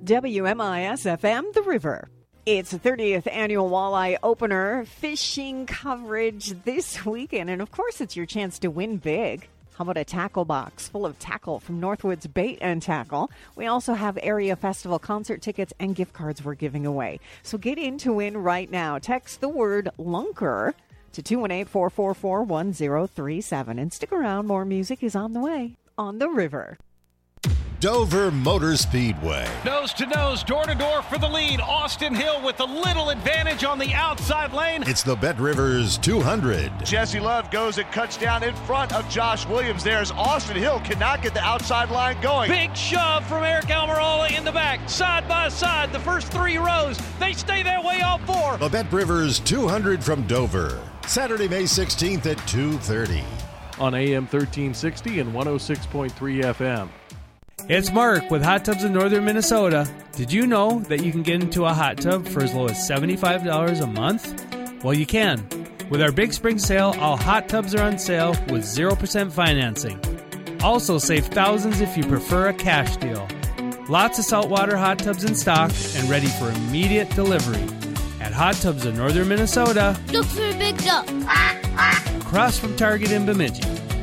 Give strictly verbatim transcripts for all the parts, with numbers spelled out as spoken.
W M I S F M, The River. It's the thirtieth annual Walleye Opener fishing coverage this weekend. And, of course, it's your chance to win big. How about a tackle box full of tackle from Northwoods Bait and Tackle? We also have area festival concert tickets and gift cards we're giving away. So get in to win right now. Text the word Lunker to two one eight, four four four, one zero three seven. And stick around. More music is on the way on The River. Dover Motor Speedway. Nose to nose, door to door for the lead. Austin Hill with a little advantage on the outside lane. It's the Bet Rivers two hundred. Jesse Love goes and cuts down in front of Josh Williams. There's Austin Hill, cannot get the outside line going. Big shove from Eric Almirola in the back. Side by side, the first three rows. They stay that way all four. The Bet Rivers two hundred from Dover. Saturday, May sixteenth at two thirty. On A M thirteen sixty and one oh six point three F M. It's Mark with Hot Tubs in Northern Minnesota. Did you know that you can get into a hot tub for as low as seventy-five dollars a month? Well, you can. With our big spring sale, all hot tubs are on sale with zero percent financing. Also save thousands if you prefer a cash deal. Lots of saltwater hot tubs in stock and ready for immediate delivery. At Hot Tubs in Northern Minnesota, look for a big duck. Across from Target in Bemidji.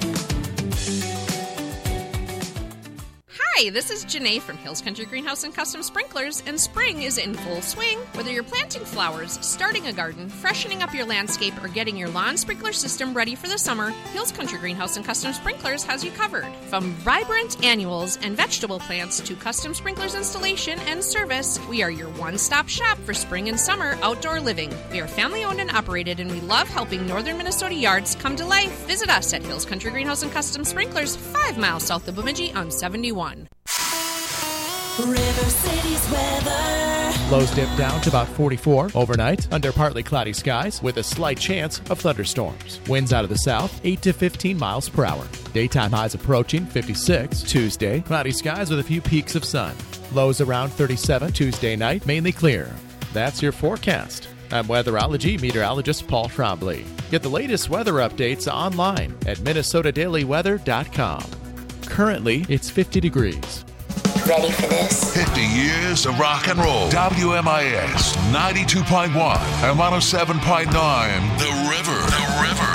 Hi, this is Janae from Hills Country Greenhouse and Custom Sprinklers, and spring is in full swing. Whether you're planting flowers, starting a garden, freshening up your landscape, or getting your lawn sprinkler system ready for the summer, Hills Country Greenhouse and Custom Sprinklers has you covered. From vibrant annuals and vegetable plants to custom sprinklers installation and service, we are your one-stop shop for spring and summer outdoor living. We are family-owned and operated, and we love helping northern Minnesota yards come to life. Visit us at Hills Country Greenhouse and Custom Sprinklers, five miles south of Bemidji on seventy-one. River City's weather. Lows dip down to about forty-four overnight under partly cloudy skies with a slight chance of thunderstorms. Winds out of the south, eight to fifteen miles per hour. Daytime highs approaching fifty-six. Tuesday, cloudy skies with a few peaks of sun. Lows around thirty-seven Tuesday night, mainly clear. That's your forecast. I'm weatherology meteorologist Paul Trombley. Get the latest weather updates online at minnesota daily weather dot com. Currently, it's fifty degrees. Ready for this? fifty years of rock and roll. W M I S ninety-two point one and one oh seven point nine. The River.